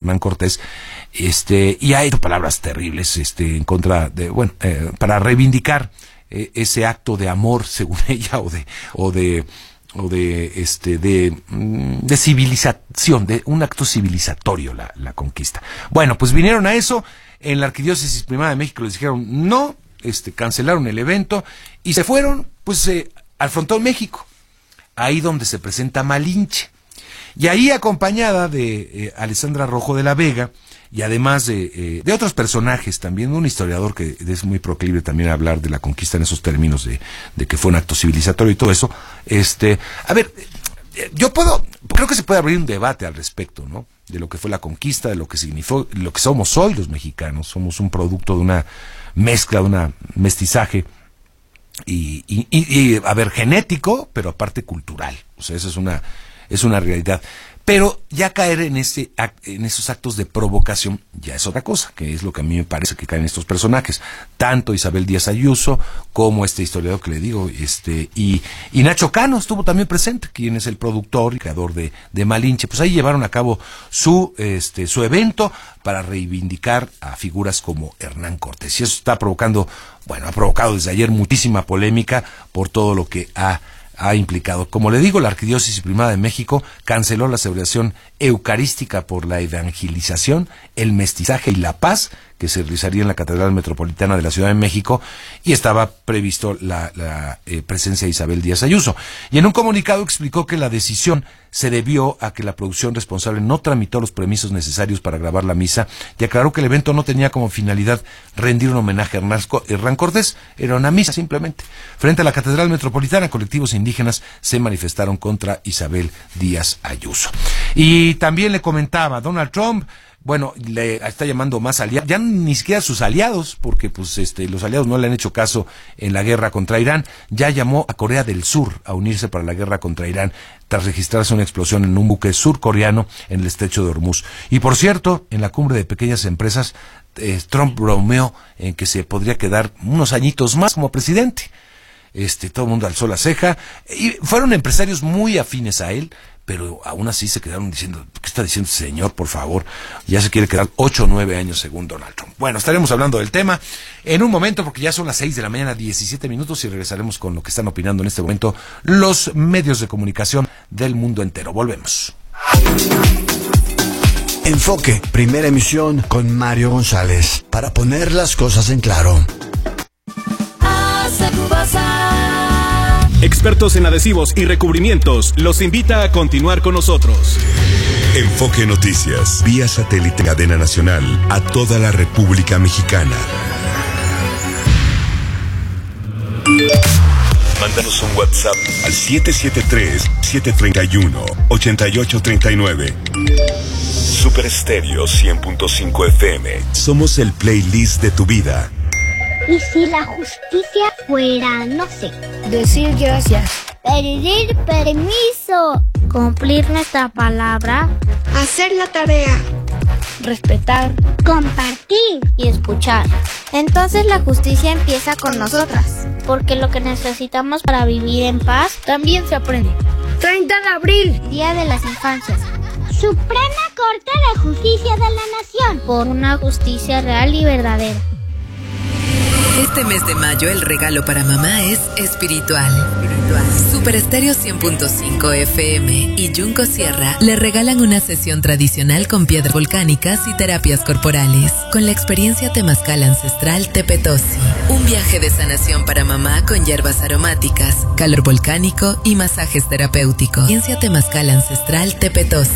Hernán Cortés, y ha hecho palabras terribles, en contra de, para reivindicar ese acto de amor, según ella, de civilización, de un acto civilizatorio, la conquista. Bueno, pues vinieron a eso. En la Arquidiócesis Primada de México les dijeron no, cancelaron el evento y se fueron, pues, al Frontón México, ahí donde se presenta Malinche. Y ahí, acompañada de Alessandra Rojo de la Vega, y además de otros personajes también, un historiador que es muy proclive también a hablar de la conquista en esos términos de que fue un acto civilizatorio y todo eso. A ver, creo que se puede abrir un debate al respecto, ¿no? De lo que fue la conquista, de lo que significó, lo que somos hoy los mexicanos. Somos un producto de una mezcla, de un mestizaje y a ver, genético, pero aparte cultural. O sea, eso es una realidad. Pero ya caer en esos actos de provocación ya es otra cosa, que es lo que a mí me parece que caen estos personajes, tanto Isabel Díaz Ayuso como este historiador que le digo, y Nacho Cano estuvo también presente, quien es el productor y creador de Malinche. Pues ahí llevaron a cabo su evento para reivindicar a figuras como Hernán Cortés. Y eso está ha provocado desde ayer muchísima polémica por todo lo que ha implicado. Como le digo, la Arquidiócesis Primada de México canceló la celebración eucarística por la evangelización, el mestizaje y la paz que se realizaría en la Catedral Metropolitana de la Ciudad de México, y estaba previsto la presencia de Isabel Díaz Ayuso. Y en un comunicado explicó que la decisión se debió a que la producción responsable no tramitó los permisos necesarios para grabar la misa, y aclaró que el evento no tenía como finalidad rendir un homenaje a Hernán Cortés, era una misa simplemente. Frente a la Catedral Metropolitana, colectivos indígenas se manifestaron contra Isabel Díaz Ayuso. Y también le comentaba, Donald Trump, le está llamando más aliados, ya ni siquiera sus aliados, porque pues los aliados no le han hecho caso en la guerra contra Irán. Ya llamó a Corea del Sur a unirse para la guerra contra Irán, tras registrarse una explosión en un buque surcoreano en el estrecho de Hormuz. Y por cierto, en la cumbre de pequeñas empresas, Trump bromeó en que se podría quedar unos añitos más como presidente. Todo el mundo alzó la ceja, y fueron empresarios muy afines a él, pero aún así se quedaron diciendo, ¿qué está diciendo este señor, por favor? Ya se quiere quedar 8 o 9 años según Donald Trump. Bueno, estaremos hablando del tema en un momento, porque ya son las 6 de la mañana, 17 minutos, y regresaremos con lo que están opinando en este momento los medios de comunicación del mundo entero. Volvemos. Enfoque, primera emisión con Mario González, para poner las cosas en claro. Expertos en adhesivos y recubrimientos los invita a continuar con nosotros. Enfoque Noticias, vía satélite, cadena nacional, a toda la República Mexicana. Mándanos un WhatsApp al 773-731-8839. Super Estéreo 100.5 FM. Somos el playlist de tu vida. ¿Y si la justicia fuera, no sé, decir gracias, pedir permiso, cumplir nuestra palabra, hacer la tarea, respetar, compartir y escuchar? Entonces la justicia empieza con nosotras, porque lo que necesitamos para vivir en paz también se aprende. 30 de abril, Día de las Infancias. Suprema Corte de Justicia de la Nación, por una justicia real y verdadera. Este mes de mayo el regalo para mamá es espiritual. Super Estéreo 100.5 FM y Junco Sierra le regalan una sesión tradicional con piedras volcánicas y terapias corporales, con la experiencia temazcal ancestral Tepetosi. Un viaje de sanación para mamá con hierbas aromáticas, calor volcánico y masajes terapéuticos. Experiencia temazcal ancestral Tepetosi.